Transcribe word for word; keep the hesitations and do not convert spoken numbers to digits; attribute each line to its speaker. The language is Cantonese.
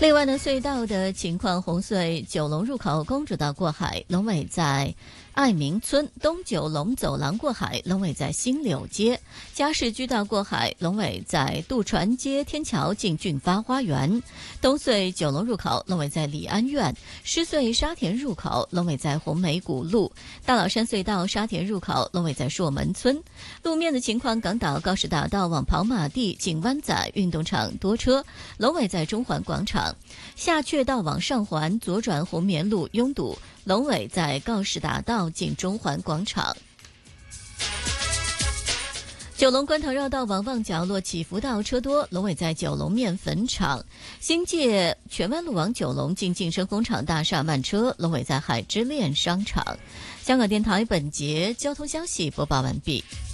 Speaker 1: 另外呢，隧道的情况，红隧九龙入口公主道过海，龙尾在爱民村；东九龙走廊过海，龙尾在新柳街；嘉士居道过海，龙尾在渡船街天桥近俊发花园；东隧九龙入口，龙尾在礼安苑；狮隧沙田入口，龙尾在红梅谷路；大老山隧道沙田入口，龙尾在硕门村。路面的情况，港岛高士大道往跑马地近湾仔运动场多车，龙尾在中环广场；下雀道往上环左转红棉路拥堵，龙尾在告士打道近中环广场。九龙观塘绕道往旺角落起福道车多，龙尾在九龙面粉厂；新界荃湾路往九龙近晋升工厂大厦慢车，龙尾在海之恋商场。香港电台本节交通消息播报完毕。